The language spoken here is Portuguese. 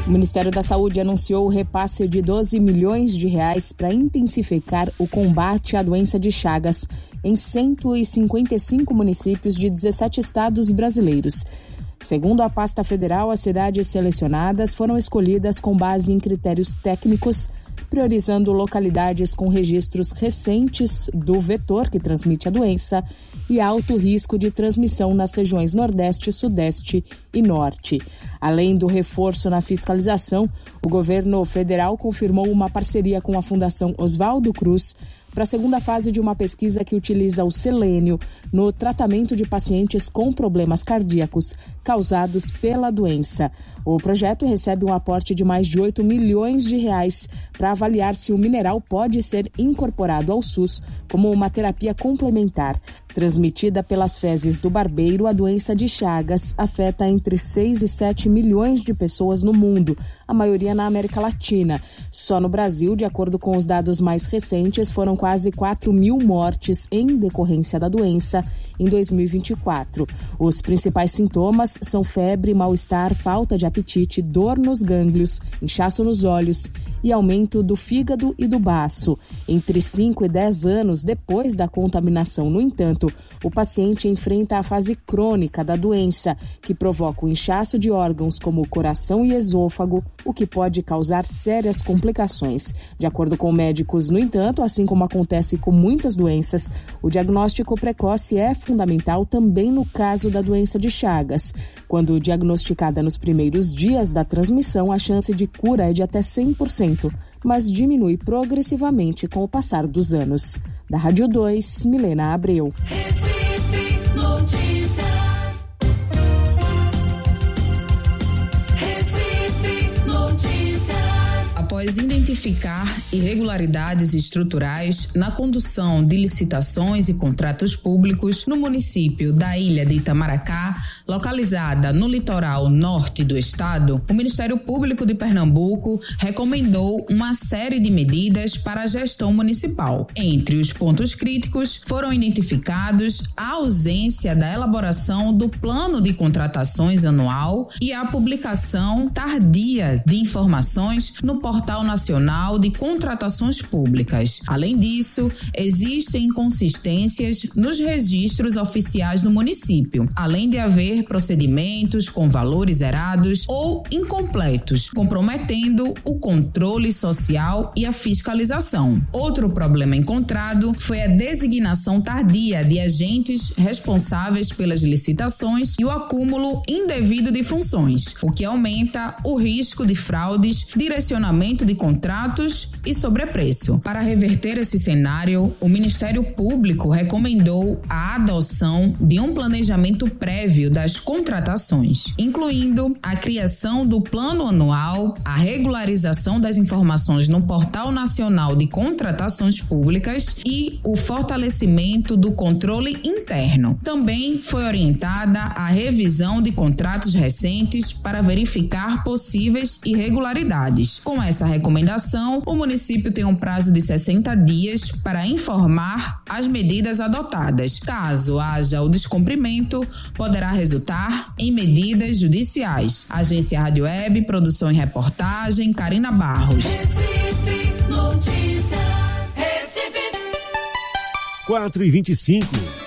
O Ministério da Saúde anunciou o repasse de 12 milhões de reais para intensificar o combate à doença de Chagas em 155 municípios de 17 estados brasileiros. Segundo a pasta federal, as cidades selecionadas foram escolhidas com base em critérios técnicos, priorizando localidades com registros recentes do vetor que transmite a doença e alto risco de transmissão nas regiões Nordeste, Sudeste e Norte. Além do reforço na fiscalização, o governo federal confirmou uma parceria com a Fundação Oswaldo Cruz para a segunda fase de uma pesquisa que utiliza o selênio no tratamento de pacientes com problemas cardíacos causados pela doença. O projeto recebe um aporte de mais de 8 milhões de reais para avaliar se o mineral pode ser incorporado ao SUS como uma terapia complementar. Transmitida pelas fezes do barbeiro, a doença de Chagas afeta entre 6 e 7 milhões de pessoas no mundo, a maioria na América Latina. Só no Brasil, de acordo com os dados mais recentes, foram quase 4 mil mortes em decorrência da doença em 2024. Os principais sintomas são febre, mal-estar, falta de apetite, dor nos gânglios, inchaço nos olhos e aumento do fígado e do baço. Entre 5 e 10 anos depois da contaminação, no entanto, o paciente enfrenta a fase crônica da doença, que provoca o inchaço de órgãos como o coração e esôfago, o que pode causar sérias complicações. De acordo com médicos, no entanto, assim como acontece com muitas doenças, o diagnóstico precoce é fundamental também no caso da doença de Chagas. Quando diagnosticada nos primeiros dias da transmissão, a chance de cura é de até 100%, mas diminui progressivamente com o passar dos anos. Da Rádio 2, Milena Abreu. Após identificar irregularidades estruturais na condução de licitações e contratos públicos no município da Ilha de Itamaracá, localizada no litoral norte do estado, o Ministério Público de Pernambuco recomendou uma série de medidas para a gestão municipal. Entre os pontos críticos foram identificados a ausência da elaboração do plano de contratações anual e a publicação tardia de informações no Portal Nacional de Contratações Públicas. Além disso, existem inconsistências nos registros oficiais do município, além de haver procedimentos com valores errados ou incompletos, comprometendo o controle social e a fiscalização. Outro problema encontrado foi a designação tardia de agentes responsáveis pelas licitações e o acúmulo indevido de funções, o que aumenta o risco de fraudes, direcionamento de contratos e sobrepreço. Para reverter esse cenário, o Ministério Público recomendou a adoção de um planejamento prévio das contratações, incluindo a criação do plano anual, a regularização das informações no Portal Nacional de Contratações Públicas e o fortalecimento do controle interno. Também foi orientada a revisão de contratos recentes para verificar possíveis irregularidades. Com essa recomendação, o município tem um prazo de 60 dias para informar as medidas adotadas. Caso haja o descumprimento, poderá resultar em medidas judiciais. Agência Rádio Web, produção e reportagem, Karina Barros. Recife Notícias. Recife. 4h25.